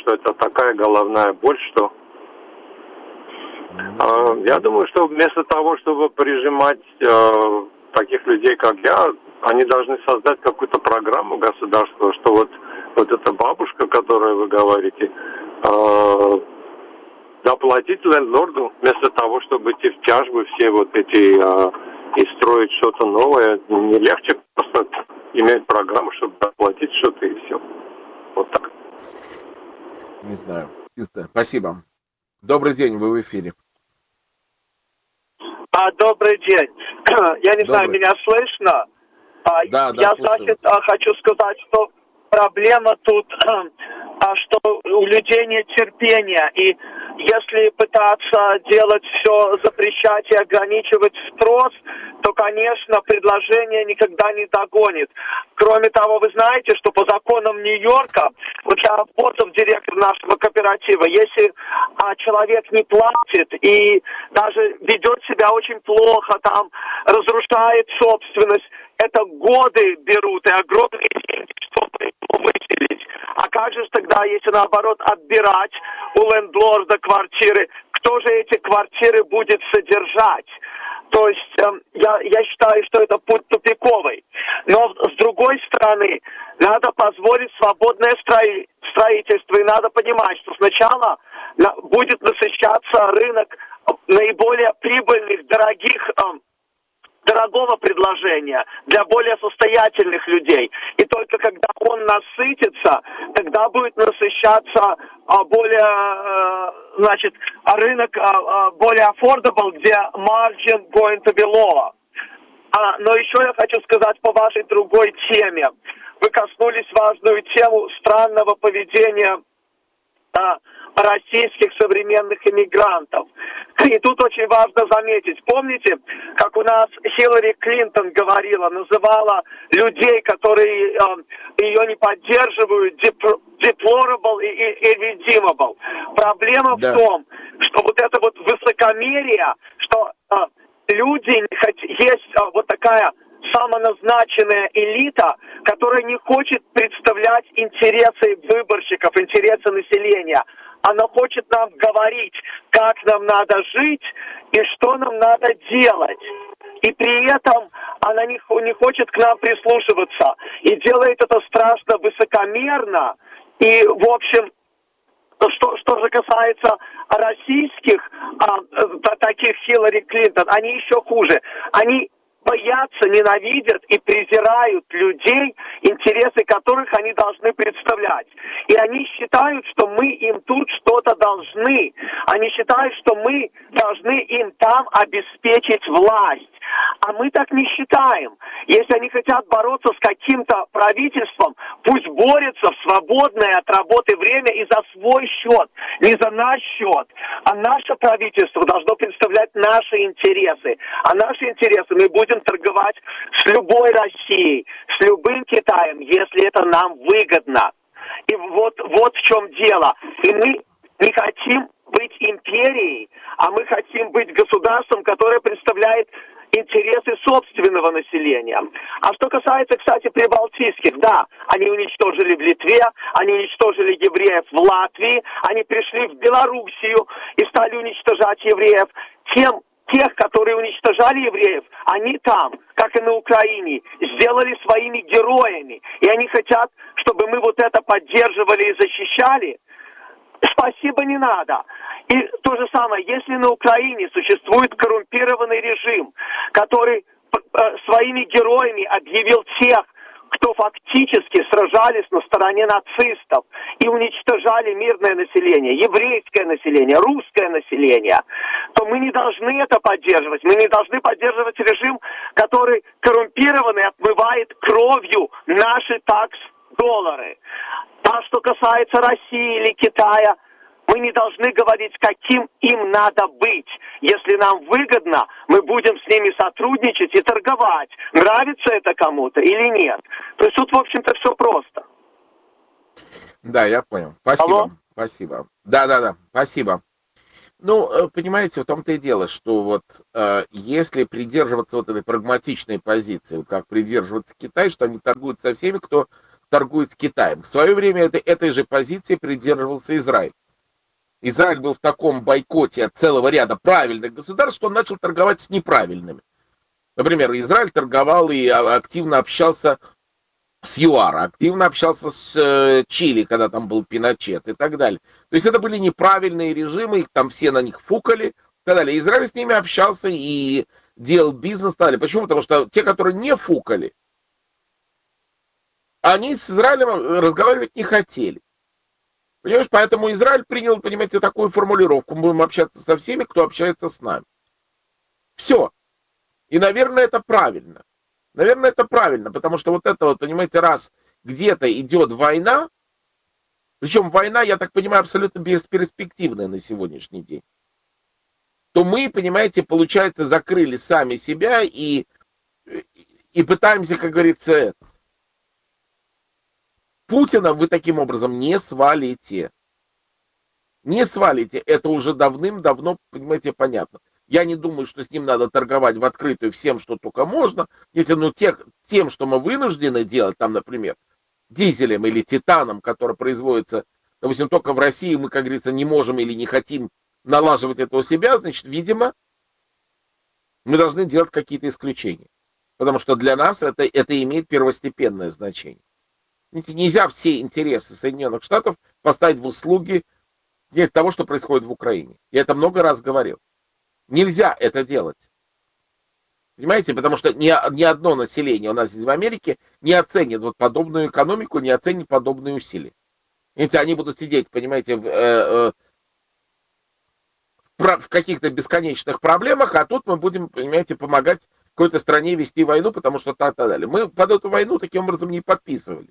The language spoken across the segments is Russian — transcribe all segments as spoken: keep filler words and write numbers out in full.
что это такая головная боль, что... Э, я думаю, что вместо того, чтобы прижимать э, таких людей, как я, они должны создать какую-то программу государства, что вот, вот эта бабушка, которую вы говорите, э, доплатить лендлорду, вместо того, чтобы идти в тяжбы все вот эти э, и строить что-то новое. Не легче просто иметь программу, чтобы доплатить что-то и все. Вот так. Не знаю. Спасибо. Добрый день, вы в эфире. А, добрый день. Я не Добрый. знаю, меня слышно? А, да, да, я, значит, вас. хочу сказать, что проблема тут, а, что у людей нет терпения. И если пытаться делать все, запрещать и ограничивать спрос, то, конечно, предложение никогда не догонит. Кроме того, вы знаете, что по законам Нью-Йорка, вот я Ботов, директор нашего кооператива, если а, человек не платит и даже ведет себя очень плохо, там, разрушает собственность, это годы берут и огромные деньги, чтобы его выселить. А как же тогда, если наоборот отбирать у лендлорда квартиры, кто же эти квартиры будет содержать? То есть э, я, я считаю, что это путь тупиковый. Но с другой стороны, надо позволить свободное строи, строительство. И надо понимать, что сначала на, будет насыщаться рынок наиболее прибыльных, дорогих э, дорогого предложения для более состоятельных людей. И только когда он насытится, тогда будет насыщаться а, более, а, значит, рынок а, более affordable, где margin going to be lower. А, но еще я хочу сказать по вашей другой теме. Вы коснулись важную тему странного поведения а, российских современных иммигрантов. И тут очень важно заметить, помните, как у нас Хиллари Клинтон говорила, называла людей, которые э, ее не поддерживают, deplorable и irredeemable. Проблема да. в том, что вот это вот высокомерие, что э, люди, есть э, вот такая самоназначенная элита, которая не хочет представлять интересы выборщиков, интересы населения. Она хочет нам говорить, как нам надо жить и что нам надо делать. И при этом она не, не хочет к нам прислушиваться. И делает это страшно высокомерно. И, в общем, что, что же касается российских, а, таких Хиллари Клинтон, они еще хуже. Они боятся, ненавидят и презирают людей, интересы которых они должны представлять. И они считают, что мы им тут что-то должны. Они считают, что мы должны им там обеспечить власть. А мы так не считаем. Если они хотят бороться с каким-то правительством, пусть борются в свободное от работы время и за свой счет, не за наш счет. А наше правительство должно представлять наши интересы. А наши интересы мы будем торговать с любой Россией, с любым Китаем, если это нам выгодно. И вот, вот в чем дело. И мы не хотим быть империей, а мы хотим быть государством, которое представляет интересы собственного населения. А что касается, кстати, прибалтийских, да, они уничтожили в Литве, они уничтожили евреев в Латвии, они пришли в Белоруссию и стали уничтожать евреев. Тем, тех, которые уничтожали евреев, они там, как и на Украине, сделали своими героями. И они хотят, чтобы мы вот это поддерживали и защищали. Спасибо, не надо. И то же самое, если на Украине существует коррумпированный режим, который своими героями объявил тех, кто фактически сражались на стороне нацистов и уничтожали мирное население, еврейское население, русское население, то мы не должны это поддерживать. Мы не должны поддерживать режим, который коррумпированный отмывает кровью наши такс-доллары. А что касается России или Китая, мы не должны говорить, каким им надо быть. Если нам выгодно, мы будем с ними сотрудничать и торговать. Нравится это кому-то или нет. То есть тут, в общем-то, все просто. Да, я понял. Спасибо. Алло? Спасибо. Да-да-да, спасибо. Ну, понимаете, в том-то и дело, что вот э, если придерживаться вот этой прагматичной позиции, как придерживается Китай, что они торгуют со всеми, кто торгует с Китаем. В свое время это, этой же позиции придерживался Израиль. Израиль был в таком бойкоте от целого ряда правильных государств, что он начал торговать с неправильными. Например, Израиль торговал и активно общался с ЮАР, активно общался с Чили, когда там был Пиночет и так далее. То есть это были неправильные режимы, их там все на них фукали и так далее. Израиль с ними общался и делал бизнес и так далее. Почему? Потому что те, которые не фукали, они с Израилем разговаривать не хотели. Понимаешь, поэтому Израиль принял, понимаете, такую формулировку. Мы будем общаться со всеми, кто общается с нами. Все. И, наверное, это правильно. Наверное, это правильно, потому что вот это вот, понимаете, раз где-то идет война, причем война, я так понимаю, абсолютно бесперспективная на сегодняшний день, то мы, понимаете, получается, закрыли сами себя и, и пытаемся, как говорится, Путина вы таким образом не свалите. Не свалите. Это уже давным-давно, понимаете, понятно. Я не думаю, что с ним надо торговать в открытую всем, что только можно. Если, ну, тех, тем, что мы вынуждены делать, там, например, дизелем или титаном, который производится, допустим, только в России, мы, как говорится, не можем или не хотим налаживать это у себя, значит, видимо, мы должны делать какие-то исключения. Потому что для нас это, это имеет первостепенное значение. Нельзя все интересы Соединенных Штатов поставить в услуги того, что происходит в Украине. Я это много раз говорил. Нельзя это делать. Понимаете? Потому что ни, ни одно население у нас здесь в Америке не оценит вот подобную экономику, не оценит подобные усилия. Понимаете, они будут сидеть, понимаете, в, э, э, в каких-то бесконечных проблемах, а тут мы будем, понимаете, помогать какой-то стране вести войну, потому что так и так далее. Мы под эту войну таким образом не подписывались.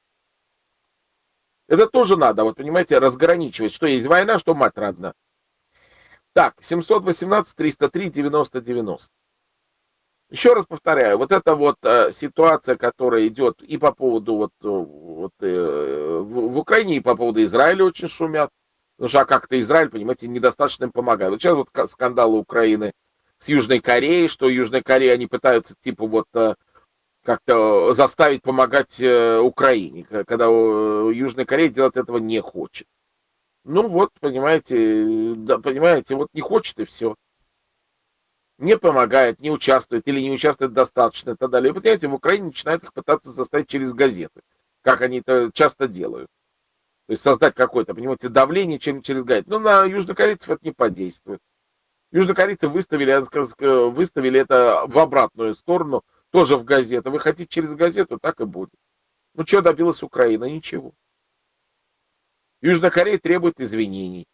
Это тоже надо, вот понимаете, разграничивать, что есть война, что мать родна. Так, семьсот восемнадцать триста три девяносто девяносто. Еще раз повторяю, вот эта вот э, ситуация, которая идет и по поводу вот, вот э, в, в Украине, и по поводу Израиля очень шумят. Потому что а как-то Израиль, понимаете, недостаточно им помогает. Вот сейчас вот скандалы Украины с Южной Кореей, что Южная Корея, они пытаются типа вот э, как-то заставить помогать э, Украине, когда э, Южная Корея делать этого не хочет. Ну вот, понимаете, да, понимаете, вот не хочет и все. Не помогает, не участвует или не участвует достаточно и так далее. И, понимаете, в Украине начинают их пытаться заставить через газеты, как они это часто делают. То есть создать какое-то, понимаете, давление через газеты. Но на южнокорейцев это не подействует. Южнокорейцы выставили, выставили это в обратную сторону, тоже в газеты. Вы хотите через газету, так и будет. Ну, что добилась Украина? Ничего. Южная Корея требует извинений.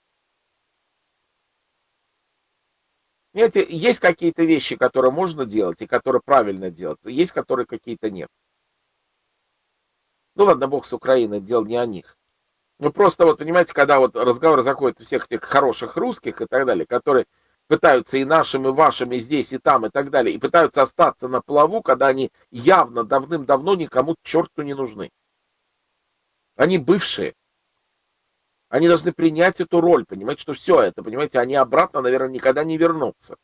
Понимаете, есть какие-то вещи, которые можно делать и которые правильно делать. Есть, которые какие-то нет. Ну ладно, бог с Украиной, дело не о них. Ну просто вот, понимаете, когда вот разговор заходит о всех этих хороших русских и так далее, которые пытаются и нашим, и вашим, и здесь, и там, и так далее, и пытаются остаться на плаву, когда они явно давным-давно никому черту не нужны. Они бывшие. Они должны принять эту роль, понимаете, что все это, понимаете, они обратно, наверное, никогда не вернутся.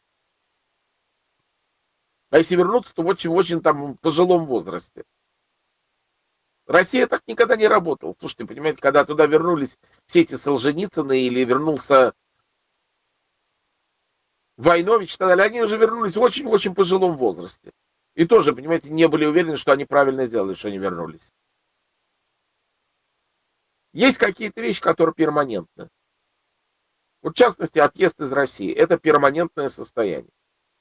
А если вернуться, то в очень-очень там пожилом возрасте. Россия так никогда не работала. Слушайте, понимаете, когда туда вернулись все эти Солженицыны или вернулся Войнович и так далее, они уже вернулись в очень-очень пожилом возрасте. И тоже, понимаете, не были уверены, что они правильно сделали, что они вернулись. Есть какие-то вещи, которые перманентны. Вот, в частности, отъезд из России. Это перманентное состояние.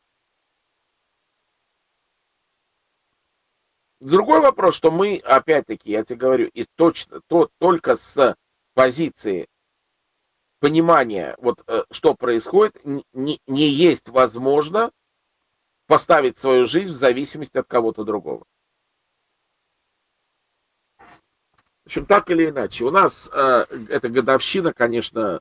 Другой вопрос, что мы, опять-таки, я тебе говорю, и точно, то, только с позиции понимания, вот, что происходит, не, не есть возможно поставить свою жизнь в зависимости от кого-то другого. В общем, так или иначе, у нас э, эта годовщина, конечно,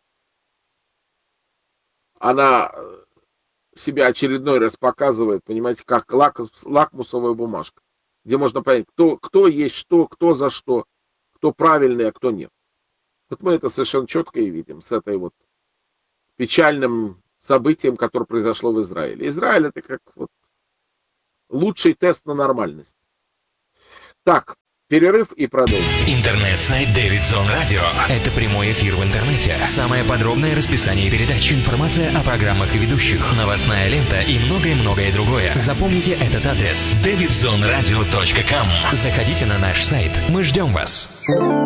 она себя очередной раз показывает, понимаете, как лакмус, лакмусовая бумажка, где можно понять, кто, кто есть что, кто за что, кто правильный, а кто нет. Вот мы это совершенно четко и видим с этой вот печальным событием, которое произошло в Израиле. Израиль это как вот лучший тест на нормальность. Так, Перерыв и продолжим. Интернет-сайт Дэвид Зон Радио. Это прямой эфир в интернете. Самое подробное расписание передач. Информация о программах и ведущих. Новостная лента и многое-многое другое. Запомните этот адрес. дэвид зон радио точка ком. Заходите на наш сайт. Мы ждем вас.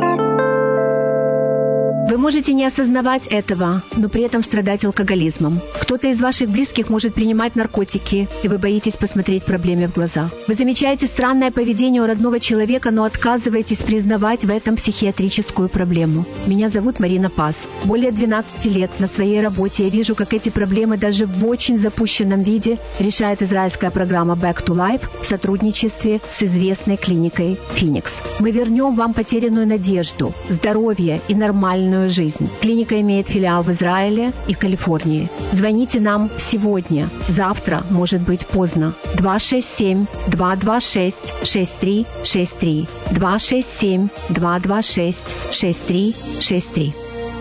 Вы можете не осознавать этого, но при этом страдать алкоголизмом. Кто-то из ваших близких может принимать наркотики, и вы боитесь посмотреть проблеме в глаза. Вы замечаете странное поведение у родного человека, но отказываетесь признавать в этом психиатрическую проблему. Меня зовут Марина Пас. Более двенадцати лет на своей работе я вижу, как эти проблемы даже в очень запущенном виде решает израильская программа Back to Life в сотрудничестве с известной клиникой Phoenix. Мы вернем вам потерянную надежду, здоровье и нормальную жизнь. Клиника имеет филиал в Израиле и Калифорнии. Звоните нам сегодня. Завтра может быть поздно. два шесть семь два два шесть шесть три шесть три. два шесть семь два два шесть шесть три шесть три.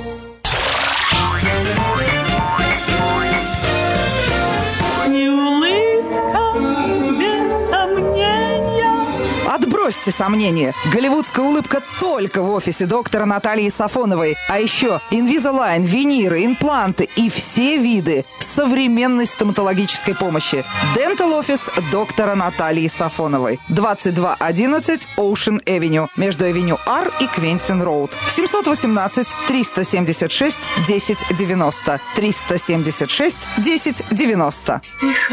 Отбросьте сомнения. Голливудская улыбка только в офисе доктора Натальи Сафоновой. А еще Invisalign, виниры, импланты и все виды современной стоматологической помощи. Dental Office доктора Натальи Сафоновой. двадцать два одиннадцать Ocean Avenue. Между Авеню Ар и Квентин Роуд. семьсот восемнадцать триста семьдесят шесть десять девяносто. триста семьдесят шесть десять девяносто.